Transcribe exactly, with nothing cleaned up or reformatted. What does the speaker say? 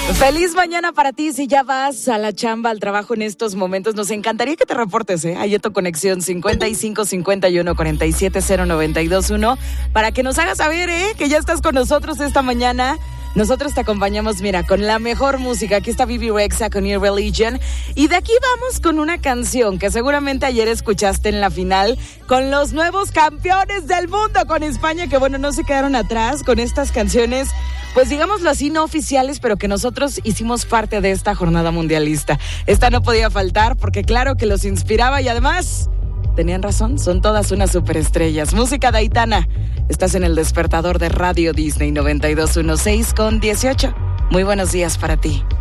Feliz mañana para ti. Si ya vas a la chamba, al trabajo en estos momentos, nos encantaría que te reportes, ¿eh? Ahí a tu conexión cincuenta y cinco cincuenta y uno cuarenta y siete cero noventa y dos uno para que nos hagas saber, ¿eh? Que ya estás con nosotros esta mañana. Nosotros te acompañamos, mira, con la mejor música. Aquí está Bebe Rexha con Irreligion. Y de aquí vamos con una canción que seguramente ayer escuchaste en la final con los nuevos campeones del mundo, con España, que bueno, no se quedaron atrás con estas canciones, pues digámoslo así, no oficiales, pero que nosotros hicimos parte de esta jornada mundialista. Esta no podía faltar porque claro que los inspiraba y además tenían razón, son todas unas superestrellas. Música de Aitana. Estás en el despertador de Radio Disney noventa y dos punto dieciséis con dieciocho. Muy buenos días para ti.